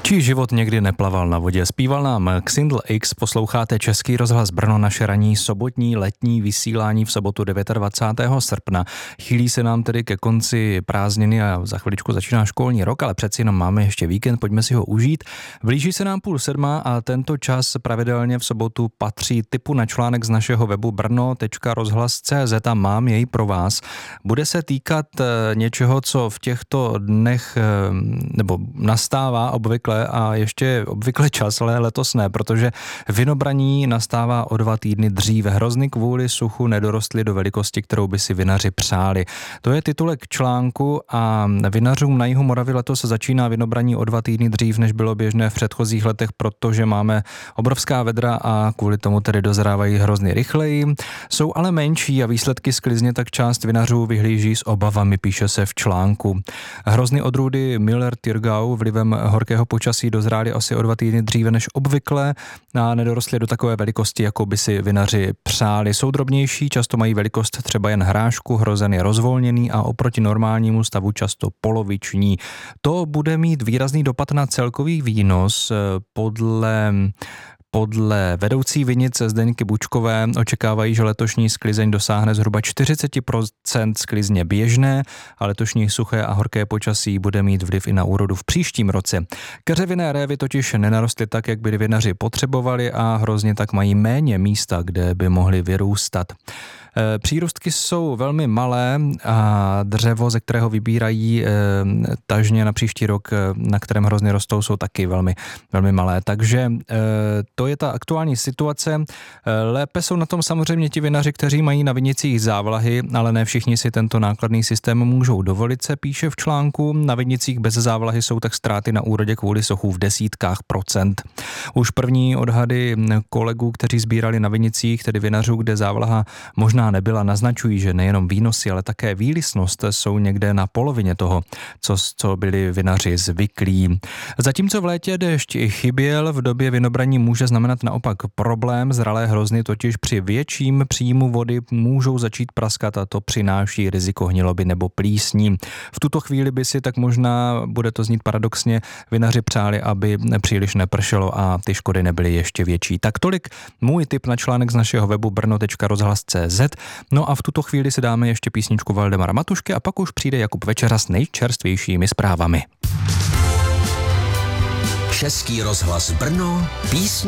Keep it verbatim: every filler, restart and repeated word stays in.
Čí život někdy neplaval na vodě. Zpíval nám Xindl X, posloucháte Český rozhlas Brno, naše ranní sobotní letní vysílání v sobotu dvacátého devátého srpna. Chýlí se nám tedy ke konci prázdniny a za chviličku začíná školní rok, ale přeci jenom máme ještě víkend, pojďme si ho užít. Blíží se nám půl sedma a tento čas pravidelně v sobotu patří tipu na článek z našeho webu brno tečka rozhlas tečka cé zet a mám jej pro vás. Bude se týkat něčeho, co v těchto dnech nebo nastává obvykle a ještě obvykle čas, ale letos ne, protože vinobraní nastává o dva týdny dříve. Hrozny kvůli suchu nedorostly do velikosti, kterou by si vinaři přáli. To je titulek článku a vinařům na jihu Moravy letos začíná vinobraní o dva týdny dřív, než bylo běžné v předchozích letech, protože máme obrovská vedra a kvůli tomu tedy dozrávají hrozny rychleji. Jsou ale menší a výsledky sklizně tak část vinařů vyhlíží s obavami, píše se v článku. Hrozny odrůdy Müller-Thurgau vlivem horkého počasí dozrály asi o dva týdny dříve než obvykle a nedorostly do takové velikosti, jako by si vinaři přáli. Jsou drobnější, často mají velikost třeba jen hrášku, hrozen je rozvolněný a oproti normálnímu stavu často poloviční. To bude mít výrazný dopad na celkový výnos. Podle Podle vedoucí vinice Zdeňky Bučkové očekávají, že letošní sklizeň dosáhne zhruba čtyřicet procent sklizně běžné a letošní suché a horké počasí bude mít vliv i na úrodu v příštím roce. Keřevinné révy totiž nenarostly tak, jak by vinaři potřebovali a hrozně tak mají méně místa, kde by mohly vyrůstat. Přírůstky jsou velmi malé a dřevo, ze kterého vybírají tažně na příští rok, na kterém hrozny rostou, jsou taky velmi, velmi malé. Takže to je ta aktuální situace. Lépe jsou na tom samozřejmě ti vinaři, kteří mají na vinicích závlahy, ale ne všichni si tento nákladný systém můžou dovolit, se píše v článku. Na vinicích bez závlahy jsou tak ztráty na úrodě kvůli sochu v desítkách procent. Už první odhady kolegů, kteří sbírali na vinicích, tedy vinařů, kde závlaha možná nebyla, naznačují, že nejenom výnosy, ale také výlisnost jsou někde na polovině toho, co, co byli vinaři zvyklí. Zatímco v létě déšť chyběl, v době vinobraní může znamenat naopak problém. Zralé hrozny totiž při větším příjmu vody můžou začít praskat a to přináší riziko hniloby nebo plísní. V tuto chvíli by si tak možná, bude to znít paradoxně, vinaři přáli, aby příliš nepršelo a ty škody nebyly ještě větší. Tak tolik můj tip na článek z našeho webu brno tečka rozhlas tečka cé zet. No a v tuto chvíli si dáme ještě písničku Valdemara Matušky a pak už přijde Jakub Večera s nejčerstvějšími zprávami. Český rozhlas Brno, písně